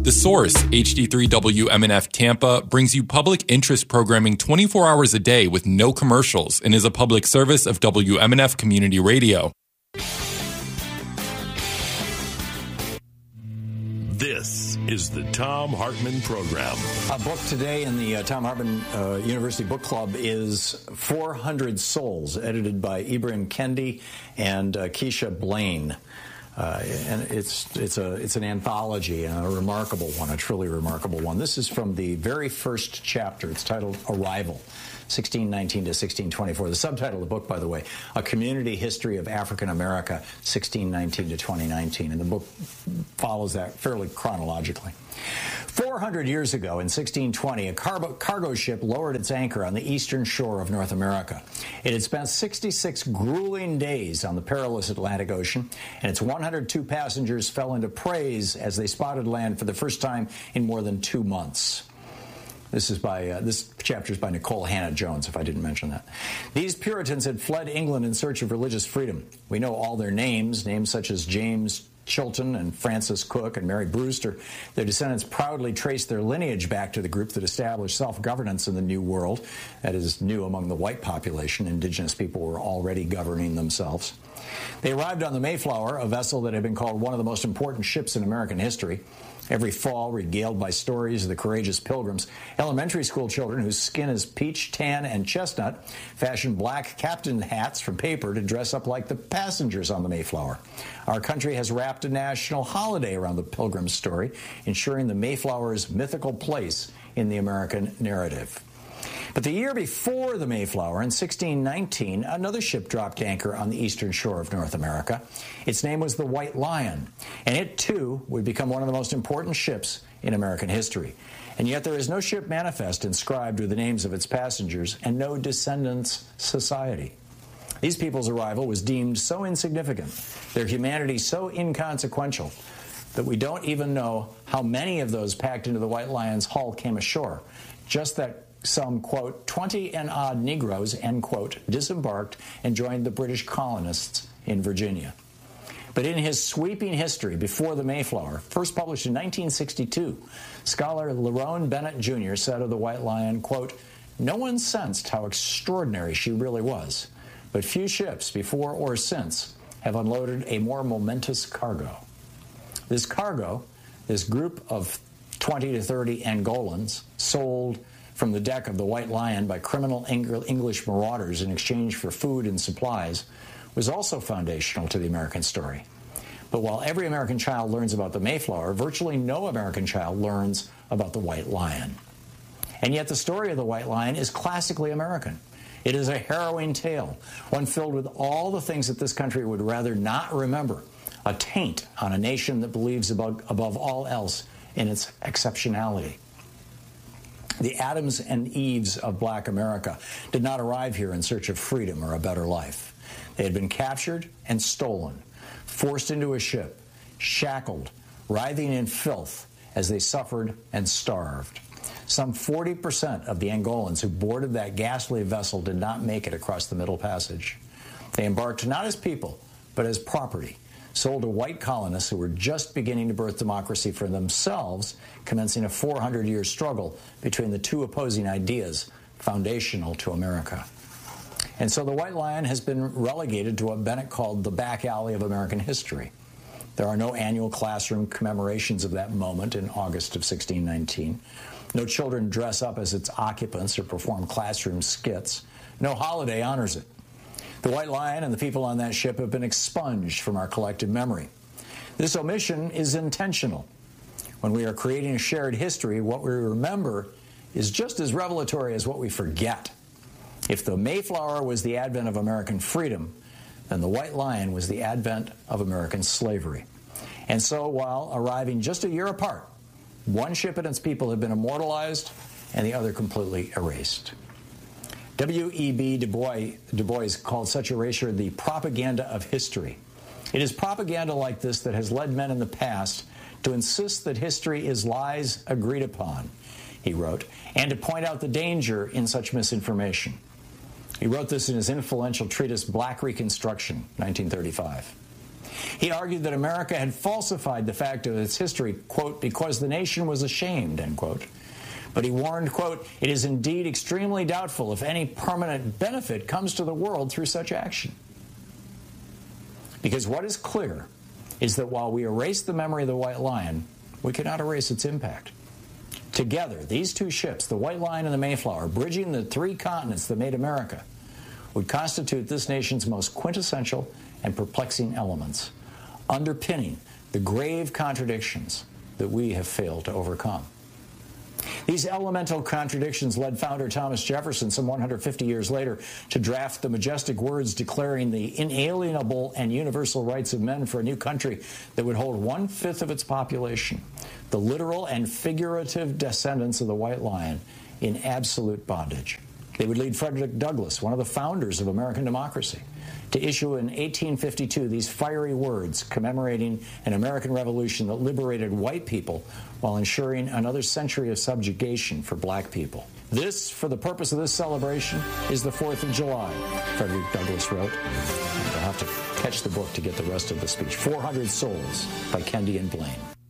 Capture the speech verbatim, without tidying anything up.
The Source, H D three W M N F Tampa, brings you public interest programming twenty-four hours a day with no commercials and is a public service of W M N F Community Radio. This is the Thom Hartmann Program. A book today in the uh, Thom Hartmann uh, University Book Club is four hundred Souls, edited by Ibram Kendi and uh, Keisha Blaine. Uh, and it's it's a it's an anthology and a remarkable one, a truly remarkable one. This is from the very first chapter. It's titled Arrival, sixteen nineteen to sixteen twenty-four. The subtitle of the book, by the way, A Community History of African America, sixteen nineteen to twenty nineteen. And the book follows that fairly chronologically. four hundred years ago, in sixteen twenty, a cargo, cargo ship lowered its anchor on the eastern shore of North America. It had spent sixty-six grueling days on the perilous Atlantic Ocean, and its one hundred two passengers fell into praise as they spotted land for the first time in more than two months. This is by uh, this chapter is by Nicole Hannah-Jones, if I didn't mention that. These Puritans had fled England in search of religious freedom. We know all their names, names such as James Chilton and Francis Cook and Mary Brewster. Their descendants proudly trace their lineage back to the group that established self-governance in the New World. That is new among the white population. Indigenous people were already governing themselves. They arrived on the Mayflower, a vessel that had been called one of the most important ships in American history. Every fall, regaled by stories of the courageous pilgrims, elementary school children whose skin is peach, tan, and chestnut fashion black captain hats from paper to dress up like the passengers on the Mayflower. Our country has wrapped a national holiday around the pilgrim story, ensuring the Mayflower's mythical place in the American narrative. But the year before the Mayflower, in sixteen nineteen, another ship dropped anchor on the eastern shore of North America. Its name was the White Lion, and it, too, would become one of the most important ships in American history. And yet there is no ship manifest inscribed with the names of its passengers and no Descendants Society. These people's arrival was deemed so insignificant, their humanity so inconsequential, that we don't even know how many of those packed into the White Lion's hull came ashore. Just that some, quote, twenty and odd Negroes, end quote, disembarked and joined the British colonists in Virginia. But in his sweeping history before the Mayflower, first published in nineteen sixty-two, scholar Lerone Bennett Junior said of the White Lion, quote, no one sensed how extraordinary she really was, but few ships before or since have unloaded a more momentous cargo. This cargo, this group of twenty to thirty Angolans, sold from the deck of the White Lion by criminal English marauders in exchange for food and supplies, was also foundational to the American story. But while every American child learns about the Mayflower, virtually no American child learns about the White Lion. And yet the story of the White Lion is classically American. It is a harrowing tale, one filled with all the things that this country would rather not remember, a taint on a nation that believes above, above all else in its exceptionality. The Adams and Eves of black America did not arrive here in search of freedom or a better life. They had been captured and stolen, forced into a ship, shackled, writhing in filth as they suffered and starved. Some forty percent of the Angolans who boarded that ghastly vessel did not make it across the Middle Passage. They embarked not as people, but as property, sold to white colonists who were just beginning to birth democracy for themselves, commencing a four hundred year struggle between the two opposing ideas foundational to America. And so the White Lion has been relegated to what Bennett called the back alley of American history. There are no annual classroom commemorations of that moment in August of sixteen nineteen. No children dress up as its occupants or perform classroom skits. No holiday honors it. The White Lion and the people on that ship have been expunged from our collective memory. This omission is intentional. When we are creating a shared history, what we remember is just as revelatory as what we forget. If the Mayflower was the advent of American freedom, then the White Lion was the advent of American slavery. And so, while arriving just a year apart, one ship and its people have been immortalized and the other completely erased. W E B Du Bois, Du Bois called such erasure the propaganda of history. It is propaganda like this that has led men in the past to insist that history is lies agreed upon, he wrote, and to point out the danger in such misinformation. He wrote this in his influential treatise Black Reconstruction, nineteen thirty-five. He argued that America had falsified the fact of its history, quote, because the nation was ashamed, end quote. But he warned, quote, it is indeed extremely doubtful if any permanent benefit comes to the world through such action. Because what is clear is that while we erase the memory of the White Lion, we cannot erase its impact. Together, these two ships, the White Lion and the Mayflower, bridging the three continents that made America, would constitute this nation's most quintessential and perplexing elements, underpinning the grave contradictions that we have failed to overcome. These elemental contradictions led founder Thomas Jefferson, some one hundred fifty years later, to draft the majestic words declaring the inalienable and universal rights of men for a new country that would hold one-fifth of its population, the literal and figurative descendants of the White Lion, in absolute bondage. They would lead Frederick Douglass, one of the founders of American democracy, to issue in eighteen fifty-two these fiery words commemorating an American Revolution that liberated white people while ensuring another century of subjugation for black people. This, for the purpose of this celebration, is the fourth of July, Frederick Douglass wrote. And you'll have to catch the book to get the rest of the speech. four hundred Souls by Kendi and Blaine.